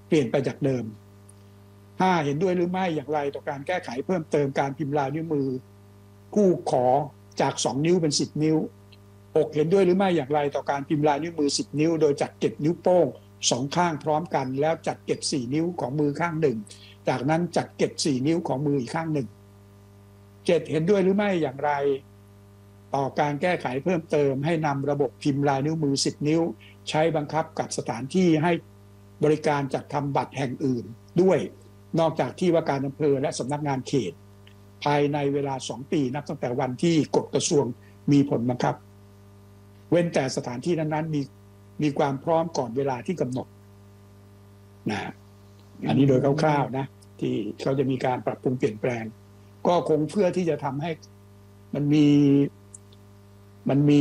เปลี่ยนไปจากเดิม5เห็นด้วยหรือไม่อย่างไรต่อการแก้ไขเพิ่มเติมการพิมพ์ลายนิ้วมือผู้ขอจาก2นิ้วเป็น10นิ้ว6เห็นด้วยหรือไม่อย่างไรต่อการพิมพ์ลายนิ้วมือ10นิ้วโดยจัดเก็บนิ้วโป้ง2ข้างพร้อมกันแล้วจัดเก็บ4นิ้วของมือข้างหนึ่งจากนั้นจัดเก็บ4นิ้วของมืออีกข้างหนึ่ง7เห็นด้วยหรือไม่อย่างไรต่อการแก้ไขเพิ่มเติมให้นำระบบพิมพ์ลายนิ้วมือ10นิ้วใช้บังคับกับสถานที่ให้บริการจัดทำบัตรแห่งอื่นด้วยนอกจากที่ว่าการอำเภอและสำนักงานเขตภายในเวลา2ปีนับตั้งแต่วันที่กฎกระทรวงมีผลบังคับเว้นแต่สถานที่นั้นๆมีความพร้อมก่อนเวลาที่กำหนดนะอันนี้โดยคร่าวๆนะที่เขาจะมีการปรับปรุงเปลี่ยนแปลงก็คงเพื่อที่จะทำให้มันมี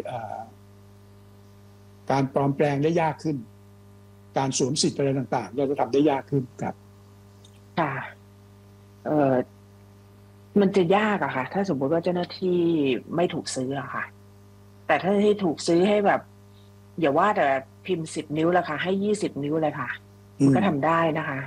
การปลอมแปลงได้ยากขึ้นการสวมสิทธิ์อะไรต่างๆจะทำได้ยากขึ้นครับค่ะมันจะยากอะค่ะถ้าสมมติว่าเจ้าหน้าที่ไม่ถูกซื้ออะค่ะแต่ถ้าให้ถูกซื้อให้แบบอย่าว่าแต่พิมพ์10 นิ้วละค่ะให้20 นิ้วเลยค่ะมันก็ทำได้นะคะ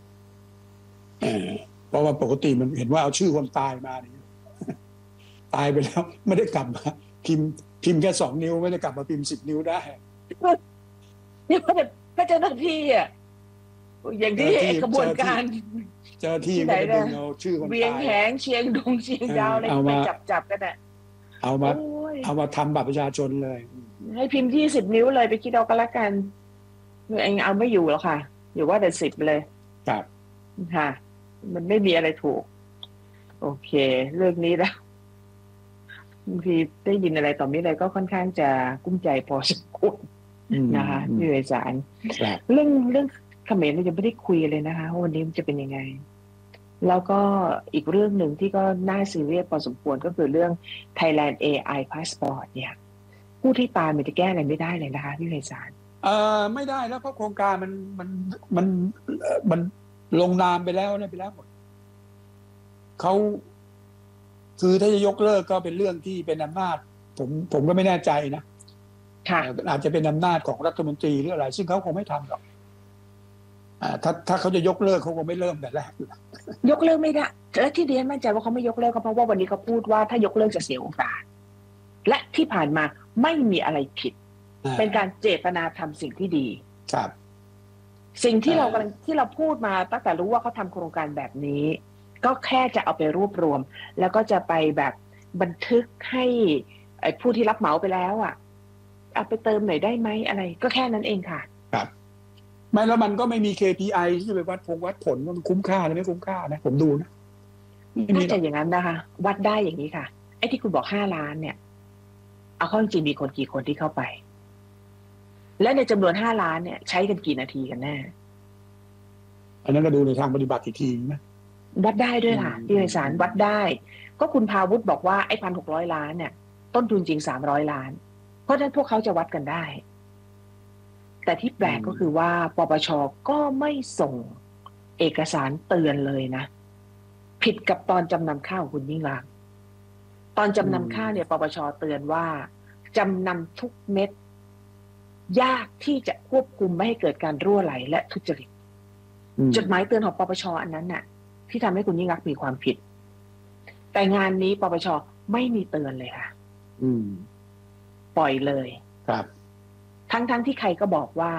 เพราะว่าปกติมันเห็นว่าเอาชื่อคนตายมาเนี่ยตายไปแล้วไม่ได้กลับมาพิมพ์แค่2 นิ้วไม่ได้กลับมาพิมพ์10 นิ้วได้นี่ถ้าเจ้าหน้าที่อะอย่างที่กระบวนการเจ้าที่ไม่ได้ดึงเอาชื่อคนตายเวียงแหงเชียงดงเชียงดาวอะไรไปจับกันอ่ะเอามาทำบัตรประชาชนเลยให้พิมพ์20 นิ้วเลยไปคิดเอาก็แล้วกันเองเอาไม่อยู่แล้วค่ะอยู่ว่าแต่10เลยครับค่ะมันไม่มีอะไรถูกโอเคเรื่องนี้แล้วบางทีได้ยินอะไรต่อมีอะไรก็ค่อนข้างจะกุ้มใจพอสมควรนะคะพี่เวสารเรื่องเขมรเรายังไม่ได้คุยเลยนะคะว่าวันนี้มันจะเป็นยังไงแล้วก็อีกเรื่องหนึ่งที่ก็น่าซีเรียสพอสมควรก็คือเรื่อง Thailand AI Passport เนี่ยผู้ที่ตายมันจะแก้อะไรไม่ได้เลยนะคะพี่เวสารไม่ได้แล้วเพราะโครงการมันลงนามไปแล้วนะไปแล้วหมดเขาคือถ้าจะยกเลิกก็เป็นเรื่องที่เป็นอำนาจผมก็ไม่แน่ใจนะอาจจะเป็นอำนาจของรัฐมนตรีหรืออะไรซึ่งเขาคงไม่ทำหรอกถ้าเขาจะยกเลิกเขาคงไม่เริ่มแต่แรกยกเลิกไม่ได้และที่เรียนมั่นใจว่าเขาไม่ยกเลิกก็เพราะว่าวันนี้เขาพูดว่าถ้ายกเลิกจะเสียโอกาสและที่ผ่านมาไม่มีอะไรผิดเป็นการเจตนาทำสิ่งที่ดีครับสิ่งที่เราพูดมาตั้งแต่รู้ว่าเขาทำโครงการแบบนี้ก็แค่จะเอาไปรวบรวมแล้วก็จะไปแบบบันทึกให้ไอ้ผู้ที่รับเหมาไปแล้วเอาไปเติมหน่อยได้ไหมอะไรก็แค่นั้นเองค่ะครับไม่แล้วมันก็ไม่มี KPI ที่จะไปวัดผลว่ามันคุ้มค่าหรือไม่คุ้มค่านะผมดูนะน่าจะอย่างนั้นนะคะวัดได้อย่างนี้ค่ะไอ้ที่คุณบอก5 ล้านเนี่ยเอาเข้าจริงมีคนกี่คนที่เข้าไปและในจำนวน5 ล้านเนี่ยใช้กันกี่นาทีกันแน่อันนั้นก็ดูในทางปฏิบัติอีกทีนะวัดได้ด้วยค่ะที่เอกสารวัดได้ก็คุณพาวุฒิบอกว่าไอ้1,600 ล้านเนี่ยต้นทุนจริง300 ล้านเพราะฉะนั้นพวกเขาจะวัดกันได้แต่ที่แปลกก็คือว่าปปช.ก็ไม่ส่งเอกสารเตือนเลยนะผิดกับตอนจำนำข้าวคุณยิ่งรักษณ์ตอนจำนำข้าวเนี่ยปปช.เตือนว่าจำนำทุกเม็ดยากที่จะควบคุมไม่ให้เกิดการรั่วไหลและทุจริตจดหมายเตือนของปปช.อันนั้นน่ะที่ทำให้คุณยิ่งรักษณ์มีความผิดแต่งานนี้ปปช.ไม่มีเตือนเลยค่ะปล่อยเลยครับทั้งที่ใครก็บอกว่า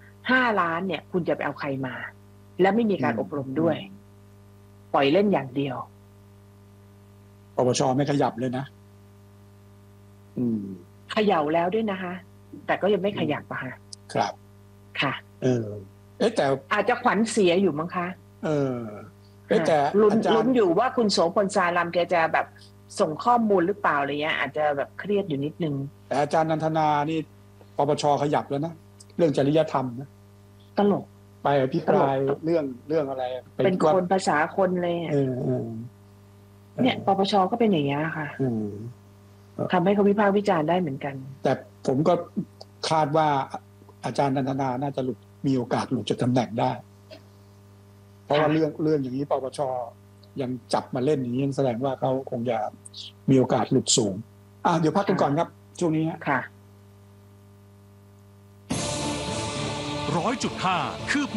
5 ล้านเนี่ยคุณจะไปเอาใครมาและไม่มีการอบรมด้วยปล่อยเล่นอย่างเดียวปปช.ไม่ขยับเลยนะเขย่าแล้วด้วยนะคะแต่ก็ยังไม่ขยับอะค่ะครับค่ะแต่อาจจะขวัญเสียอยู่มั้งคะแต่ลุ้นอยู่ว่าคุณโสพล ซาลัมแกจะแบบส่งข้อมูลหรือเปล่าอะไรเงี้ยอาจจะแบบเครียดอยู่นิดนึงแต่อาจารย์นันทนานี่ปปช.ขยับแล้วนะเรื่องจริยธรรมนะตลกไปอภิปรายเรื่องอะไรเป็นคนภาษาคนเลยเนี่ยปปช.ก็เป็นอย่างนี้ค่ะทำให้เขาวิพากษ์วิจารณ์ได้เหมือนกันแต่ผมก็คาดว่าอาจารย์นันทนาน่าจะมีโอกาสหลุดจากตำแหน่งได้เพราะว่าเรื่องอย่างนี้ปปช.ยังจับมาเล่นอย่างนี้แสดงว่าเขาคงจะมีโอกาสหลุดสูงเดี๋ยวพักกันก่อนครับช่วงนี้ค่ะ 100.5 คืบ